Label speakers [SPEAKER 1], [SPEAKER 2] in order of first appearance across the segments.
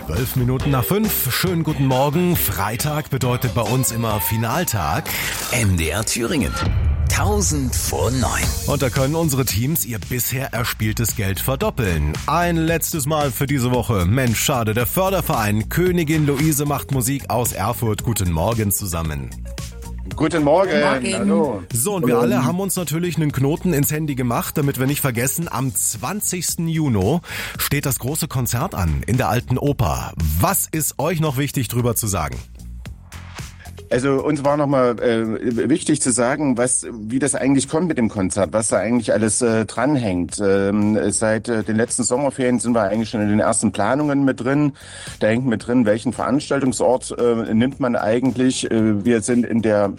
[SPEAKER 1] 5:12. Schönen guten Morgen. Freitag bedeutet bei uns immer Finaltag.
[SPEAKER 2] MDR Thüringen. 1000 vor 9.
[SPEAKER 1] Und da können unsere Teams ihr bisher erspieltes Geld verdoppeln. Ein letztes Mal für diese Woche. Mensch, schade, der Förderverein Königin Luise macht Musik aus Erfurt. Guten Morgen zusammen.
[SPEAKER 3] Guten Morgen.
[SPEAKER 4] Hallo.
[SPEAKER 1] So, und wir alle haben uns natürlich einen Knoten ins Handy gemacht, damit wir nicht vergessen, am 20. Juni steht das große Konzert an in der Alten Oper. Was ist euch noch wichtig drüber zu sagen?
[SPEAKER 3] Also uns war nochmal wichtig zu sagen, wie das eigentlich kommt mit dem Konzert, was da eigentlich alles dranhängt. Seit den letzten Sommerferien sind wir eigentlich schon in den ersten Planungen mit drin. Da hängt mit drin, welchen Veranstaltungsort nimmt man eigentlich. Wir sind in der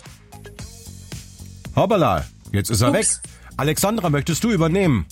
[SPEAKER 1] Hoppala, jetzt ist er weg. Alexandra, möchtest du übernehmen?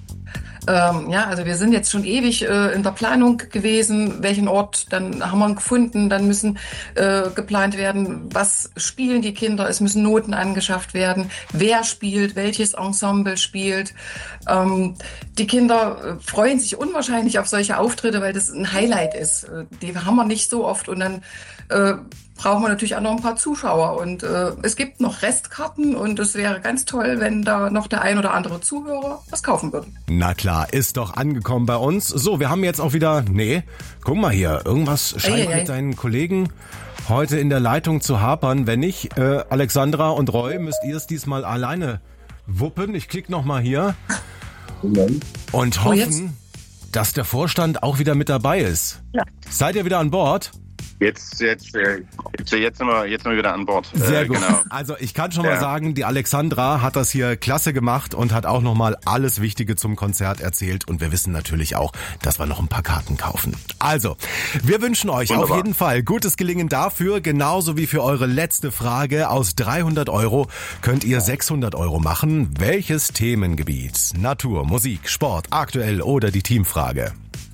[SPEAKER 4] Also wir sind jetzt schon ewig in der Planung gewesen, welchen Ort, dann haben wir gefunden, dann müssen geplant werden, was spielen die Kinder, es müssen Noten angeschafft werden, wer spielt, welches Ensemble spielt. Die Kinder freuen sich unwahrscheinlich auf solche Auftritte, weil das ein Highlight ist. Die haben wir nicht so oft und dann brauchen wir natürlich auch noch ein paar Zuschauer und es gibt noch Restkarten und es wäre ganz toll, wenn da noch der ein oder andere Zuhörer was kaufen würde.
[SPEAKER 1] Na klar, ist doch angekommen bei uns. So, wir haben jetzt auch wieder, guck mal hier, irgendwas scheint mit deinen Kollegen heute in der Leitung zu hapern. Wenn nicht, Alexandra und Roy, müsst ihr es diesmal alleine wuppen. Ich klicke nochmal hier und hoffen, dass der Vorstand auch wieder mit dabei ist. Ja. Seid ihr wieder an Bord?
[SPEAKER 3] Jetzt sind wir wieder an Bord.
[SPEAKER 1] Sehr gut.
[SPEAKER 3] Genau.
[SPEAKER 1] Also ich kann schon mal sagen, die Alexandra hat das hier klasse gemacht und hat auch nochmal alles Wichtige zum Konzert erzählt. Und wir wissen natürlich auch, dass wir noch ein paar Karten kaufen. Also, wir wünschen euch auf jeden Fall gutes Gelingen dafür. Genauso wie für eure letzte Frage. Aus 300 € könnt ihr 600 € machen. Welches Themengebiet? Natur, Musik, Sport, aktuell oder die Teamfrage?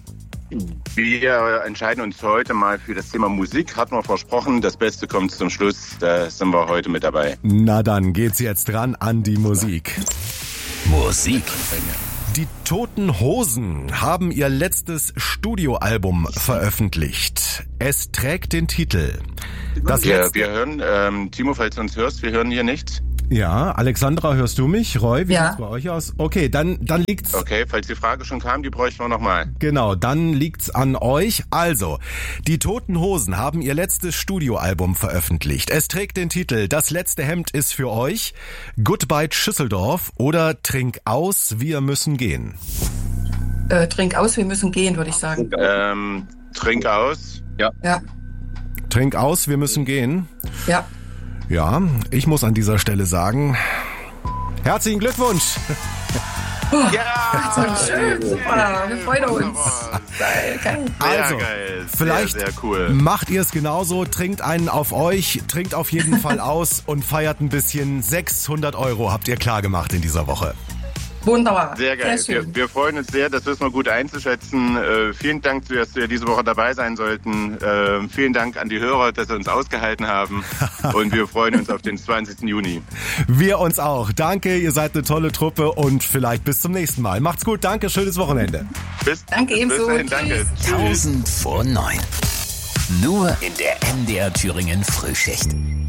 [SPEAKER 3] Wir entscheiden uns heute mal für das Thema Musik. Hatten wir versprochen, das Beste kommt zum Schluss. Da sind wir heute mit dabei.
[SPEAKER 1] Na dann geht's jetzt dran an die Musik.
[SPEAKER 2] Musik.
[SPEAKER 1] Die Toten Hosen haben ihr letztes Studioalbum veröffentlicht. Es trägt den Titel.
[SPEAKER 3] Wir hören, Timo, falls du uns hörst, wir hören hier nichts.
[SPEAKER 1] Ja, Alexandra, hörst du mich? Roy, wie sieht's bei euch aus? Okay, dann liegt's...
[SPEAKER 3] Okay, falls die Frage schon kam, die bräuchten wir nochmal.
[SPEAKER 1] Genau, dann liegt's an euch. Also, die Toten Hosen haben ihr letztes Studioalbum veröffentlicht. Es trägt den Titel Das letzte Hemd ist für euch, Goodbye Schüsseldorf oder Trink aus, wir müssen gehen.
[SPEAKER 4] Trink aus, wir müssen gehen, würde ich sagen.
[SPEAKER 3] Trink aus. Ja.
[SPEAKER 1] Trink aus, wir müssen gehen.
[SPEAKER 4] Ja.
[SPEAKER 1] Ja, ich muss an dieser Stelle sagen, herzlichen Glückwunsch!
[SPEAKER 4] Ja, schön, super, wir freuen uns.
[SPEAKER 1] Also, vielleicht
[SPEAKER 3] sehr cool.
[SPEAKER 1] Macht ihr es genauso, trinkt einen auf euch, trinkt auf jeden Fall aus und feiert ein bisschen. 600 € habt ihr klar gemacht in dieser Woche.
[SPEAKER 4] Wunderbar.
[SPEAKER 3] Sehr geil.
[SPEAKER 4] Sehr schön.
[SPEAKER 3] Wir freuen uns sehr, das wissen wir gut einzuschätzen. Vielen Dank, dass wir diese Woche dabei sein sollten. Vielen Dank an die Hörer, dass sie uns ausgehalten haben. Und wir freuen uns auf den 20. Juni.
[SPEAKER 1] Wir uns auch. Danke, ihr seid eine tolle Truppe und vielleicht bis zum nächsten Mal. Macht's gut, danke, schönes Wochenende.
[SPEAKER 4] Danke ebenso.
[SPEAKER 3] Bis dahin, danke.
[SPEAKER 2] 1000 vor 9. Nur in der MDR Thüringen Frühschicht.